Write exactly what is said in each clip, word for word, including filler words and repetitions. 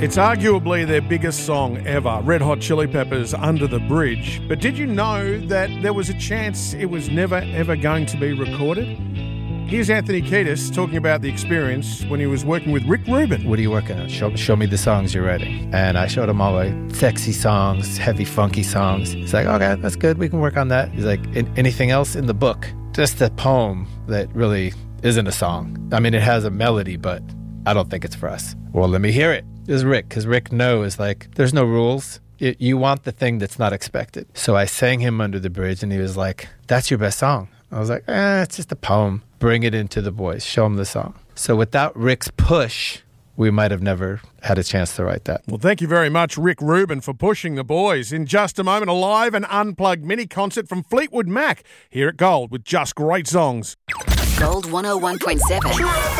It's arguably their biggest song ever, Red Hot Chili Peppers' Under the Bridge. But did you know that there was a chance it was never, ever going to be recorded? Here's Anthony Kiedis talking about the experience when he was working with Rick Rubin. What are you working on? Show, show me the songs you're writing. And I showed him all my sexy songs, heavy, funky songs. He's like, okay, that's good. We can work on that. He's like, anything else in the book? Just a poem that really isn't a song. I mean, it has a melody, but I don't think it's for us. Well, let me hear it. It was Rick, because Rick knows, like, there's no rules. It, you want the thing that's not expected. So I sang him Under the Bridge, and he was like, that's your best song. I was like, eh, it's just a poem. Bring it into the boys. Show them the song. So without Rick's push, we might have never had a chance to write that. Well, thank you very much, Rick Rubin, for pushing the boys. In just a moment, a live and unplugged mini concert from Fleetwood Mac here at Gold with just great songs. Gold one oh one point seven.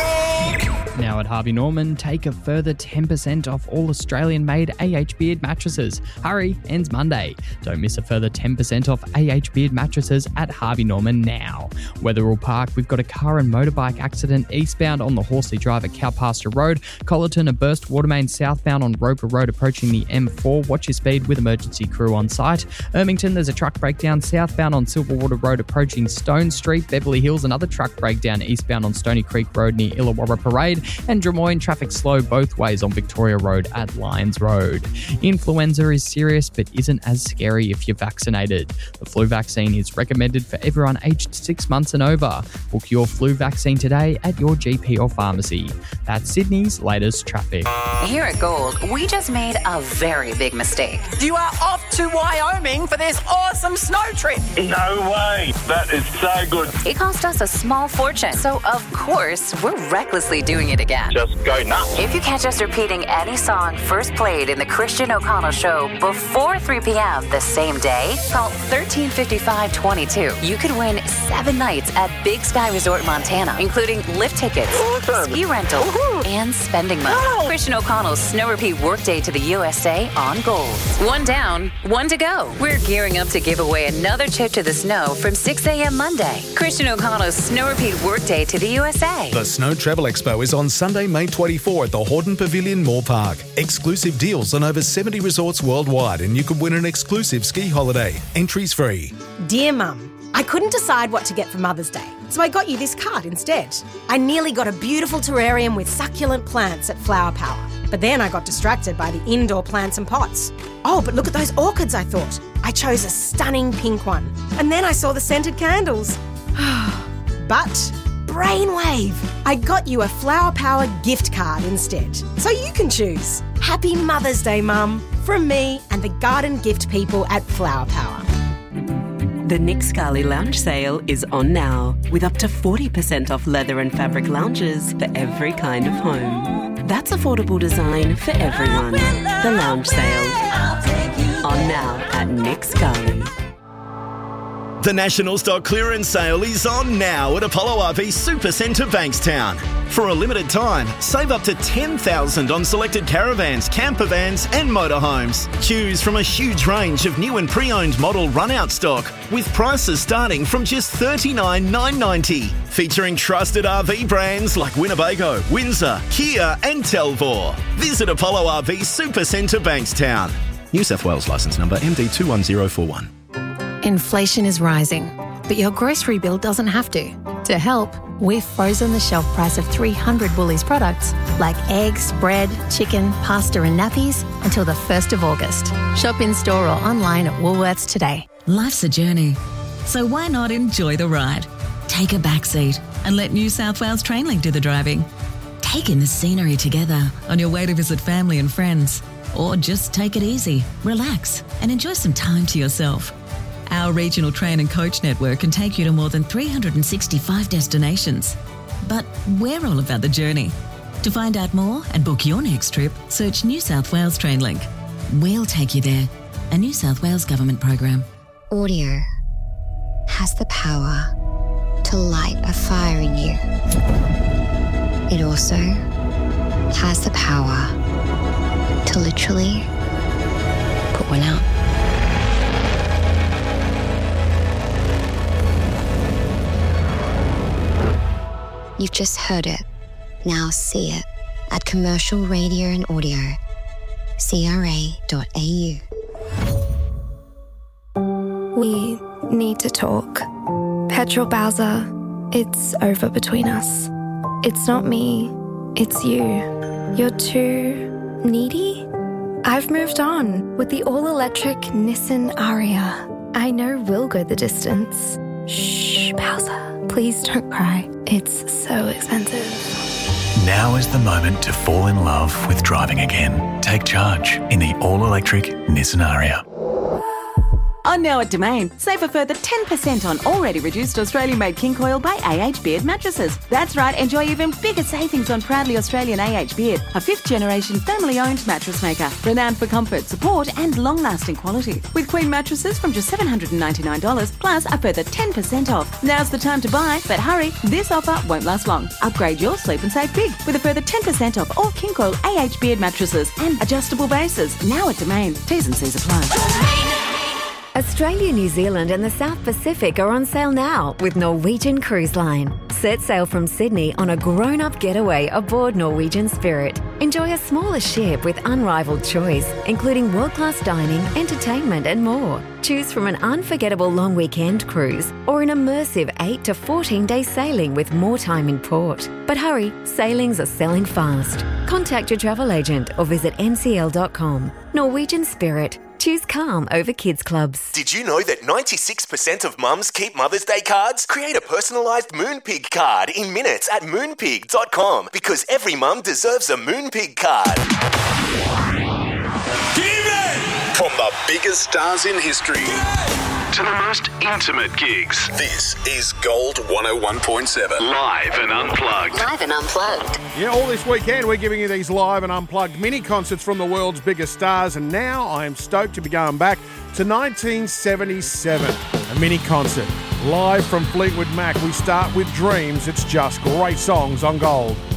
Now at Harvey Norman, take a further ten percent off all Australian-made A H Beard mattresses. Hurry, ends Monday. Don't miss a further ten percent off A H Beard mattresses at Harvey Norman now. Wetherill Park, we've got a car and motorbike accident eastbound on the Horsley Drive at Cowpasture Road. Collerton, a burst water main southbound on Roper Road approaching the M four. Watch your speed with emergency crew on site. Ermington, there's a truck breakdown southbound on Silverwater Road approaching Stone Street. Beverly Hills, another truck breakdown eastbound on Stony Creek Road near Illawarra Parade. And Drummoyne, traffic slow both ways on Victoria Road at Lyons Road. Influenza is serious but isn't as scary if you're vaccinated. The flu vaccine is recommended for everyone aged six months and over. Book your flu vaccine today at your G P or pharmacy. That's Sydney's latest traffic. Here at Gold, we just made a very big mistake. You are off to Wyoming for this awesome snow trip. No way. That is so good. It cost us a small fortune, so of course, we're recklessly doing it again. Just go nuts. If you catch us repeating any song first played in the Christian O'Connell Show before three p.m. the same day, call thirteen fifty-five twenty-two. You could win seven nights at Big Sky Resort Montana, including lift tickets, awesome. ski rental, Woohoo. and spending money. Oh. Christian O'Connell's Snow Repeat Workday to the U S A on Gold. One down, one to go. We're gearing up to give away another trip to the snow from six a.m. Monday. Christian O'Connell's Snow Repeat Workday to the U S A. The Snow Travel Expo is on Sunday, May twenty-fourth at the Hordern Pavilion, Moore Park. Exclusive deals on over seventy resorts worldwide, and you could win an exclusive ski holiday. Entries free. Dear Mum, I couldn't decide what to get for Mother's Day, so I got you this card instead. I nearly got a beautiful terrarium with succulent plants at Flower Power, but then I got distracted by the indoor plants and pots. Oh, but look at those orchids, I thought. I chose a stunning pink one, and then I saw the scented candles. But brainwave! I got you a Flower Power gift card instead, so you can choose. Happy Mother's Day, Mum, from me and the garden gift people at Flower Power. The Nick Scali Lounge Sale is on now, with up to forty percent off leather and fabric lounges for every kind of home. That's affordable design for everyone. The Lounge Sale. On now at Nick Scali. The National Stock Clearance Sale is on now at Apollo R V Supercentre Bankstown. For a limited time, save up to ten thousand dollars on selected caravans, camper vans and motorhomes. Choose from a huge range of new and pre-owned model run-out stock with prices starting from just thirty-nine thousand nine hundred ninety dollars. Featuring trusted R V brands like Winnebago, Windsor, Kia and Telvor. Visit Apollo R V Supercentre Bankstown. New South Wales licence number M D two one zero four one. Inflation is rising, but your grocery bill doesn't have to. To help, we've frozen the shelf price of three hundred Woolies products like eggs, bread, chicken, pasta and nappies until the first of August. Shop in store or online at Woolworths today. Life's a journey, so why not enjoy the ride? Take a back seat and let New South Wales Trainlink do the driving. Take in the scenery together on your way to visit family and friends. Or just take it easy, relax and enjoy some time to yourself. Our regional train and coach network can take you to more than three hundred sixty-five destinations. But we're all about the journey. To find out more and book your next trip, search New South Wales Trainlink. We'll take you there. A New South Wales government program. Audio has the power to light a fire in you. It also has the power to literally put one out. You've just heard it. Now see it at Commercial Radio and Audio, c r a dot a u. We need to talk. Petrol Bowser, it's over between us. It's not me, it's you. You're too needy? I've moved on with the all-electric Nissan Ariya. I know we'll go the distance. Shh, Bowser, please don't cry. It's so expensive. Now is the moment to fall in love with driving again. Take charge in the all-electric Nissan Ariya. On Now at Domain, save a further ten percent on already reduced Australian-made King Coil by A H Beard mattresses. That's right, enjoy even bigger savings on proudly Australian A H Beard, a fifth-generation family-owned mattress maker, renowned for comfort, support and long-lasting quality. With Queen mattresses from just seven hundred ninety-nine dollars, plus a further ten percent off. Now's the time to buy, but hurry, this offer won't last long. Upgrade your sleep and save big with a further ten percent off all King Coil A H Beard mattresses and adjustable bases. Now at Domain. T's and C's apply. Australia, New Zealand and the South Pacific are on sale now with Norwegian Cruise Line. Set sail from Sydney on a grown-up getaway aboard Norwegian Spirit. Enjoy a smaller ship with unrivaled choice, including world-class dining, entertainment and more. Choose from an unforgettable long weekend cruise or an immersive eight to fourteen day sailing with more time in port. But hurry, sailings are selling fast. Contact your travel agent or visit n c l dot com. Norwegian Spirit. Choose calm over kids clubs. Did you know that ninety-six percent of mums keep Mother's Day cards? Create a personalised Moonpig card in minutes at moonpig dot com because every mum deserves a Moonpig card. From the biggest stars in history to the most intimate gigs, this is Gold one oh one point seven. Live and unplugged. Live and unplugged. Yeah, all this weekend we're giving you these live and unplugged mini concerts from the world's biggest stars, and now I am stoked to be going back to nineteen seventy-seven. A mini concert live from Fleetwood Mac. We start with Dreams. It's just great songs on Gold.